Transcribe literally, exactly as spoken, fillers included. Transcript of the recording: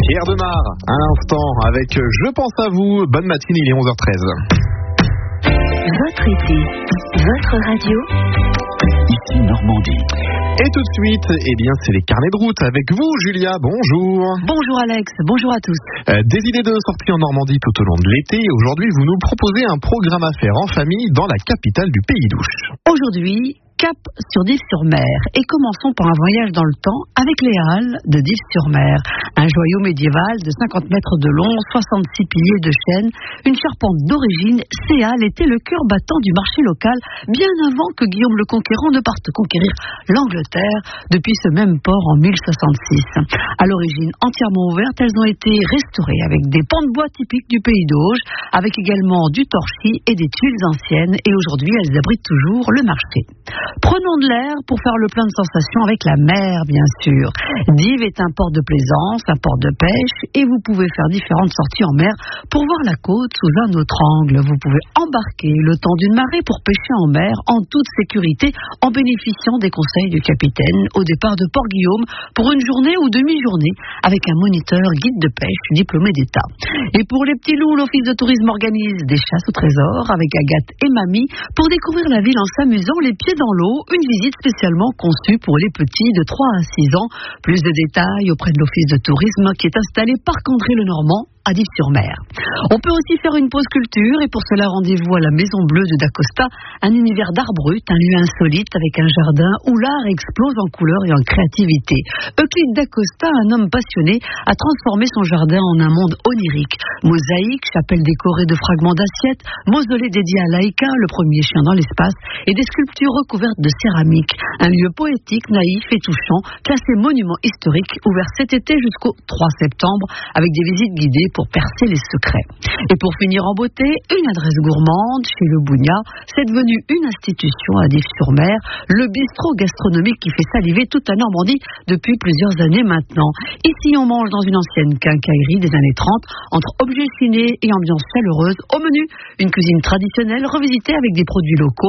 Pierre Demar, à l'instant, avec Je pense à vous. Bonne matinée, il est onze heures treize. Votre été, votre radio, ici Normandie. Et tout de suite, eh bien, c'est les carnets de route avec vous, Julia. Bonjour. Bonjour Alex, bonjour à tous. Euh, des idées de sortie en Normandie tout au long de l'été. Aujourd'hui, vous nous proposez un programme à faire en famille dans la capitale du Pays d'Ouche. Aujourd'hui, cap sur Dives-sur-Mer. Et commençons par un voyage dans le temps avec les Halles de Dives-sur-Mer. Un joyau médiéval de cinquante mètres de long, soixante-six piliers de chêne, une charpente d'origine. Ces Halles étaient le cœur battant du marché local, bien avant que Guillaume le Conquérant ne parte conquérir l'Angleterre depuis ce même port en mille soixante-six. À l'origine entièrement ouvertes, elles ont été restaurées avec des pans de bois typiques du Pays d'Auge, avec également du torchis et des tuiles anciennes. Et aujourd'hui, elles abritent toujours le marché. Prenons de l'air pour faire le plein de sensations avec la mer, bien sûr. Dives est un port de plaisance, un port de pêche, et vous pouvez faire différentes sorties en mer pour voir la côte sous un autre angle. Vous pouvez embarquer le temps d'une marée pour pêcher en mer en toute sécurité, en bénéficiant des conseils du capitaine au départ de Port-Guillaume pour une journée ou demi-journée avec un moniteur guide de pêche diplômé d'État. Et pour les petits loups, l'Office de tourisme organise des chasses au trésor avec Agathe et Mamie pour découvrir la ville en s'amusant les pieds dans l'eau, une visite spécialement conçue pour les petits de trois à six ans. Plus de détails auprès de l'Office de tourisme qui est installé Parc André-le-Normand à Dives-sur-Mer. On peut aussi faire une pause culture et pour cela rendez-vous à la Maison Bleue de Dacosta, un univers d'art brut, un lieu insolite avec un jardin où l'art explose en couleurs et en créativité. Euclide Dacosta, un homme passionné, a transformé son jardin en un monde onirique. Mosaïques, chapelles décorées de fragments d'assiettes, mausolée dédié à Laïka, le premier chien dans l'espace, et des sculptures recouvertes de céramique. Un lieu poétique, naïf et touchant, classé monument historique, ouvert cet été jusqu'au trois septembre, avec des visites guidées pour percer les secrets. Et pour finir en beauté, une adresse gourmande chez Le Bougna. C'est devenu une institution à Dives-sur-Mer, le bistrot gastronomique qui fait saliver toute la Normandie depuis plusieurs années maintenant. Ici, on mange dans une ancienne quincaillerie des années trente, entre objets ciné et ambiance chaleureuse. Au menu, une cuisine traditionnelle revisitée avec des produits locaux.